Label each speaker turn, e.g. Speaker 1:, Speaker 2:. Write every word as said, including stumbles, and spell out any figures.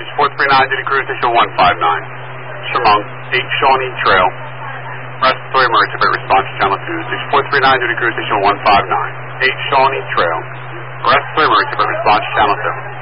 Speaker 1: six four three nine, duty cruise station one five nine. Chemung, eight Shawnee Trail. Respiratory emergency, but response to channel two. six four three nine, duty cruise station one five nine. eight Shawnee Trail. Respiratory emergency, but response to channel seven.